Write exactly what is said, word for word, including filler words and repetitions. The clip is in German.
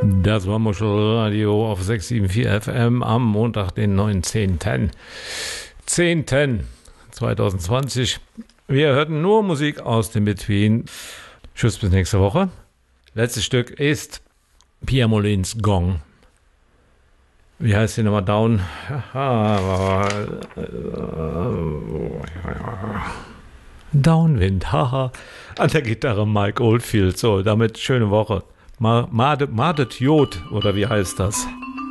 Das war Muschelradio auf sechs sieben vier F M am Montag, den neunzehnten zehnten zweitausendzwanzig. Wir hörten nur Musik aus dem Between. Tschüss, bis nächste Woche. Letztes Stück ist Pierre Molins Gong. Wie heißt die nochmal? Down? Downwind, haha. An der Gitarre Mike Oldfield. So, damit schöne Woche. Mardet Jod, oder wie heißt das?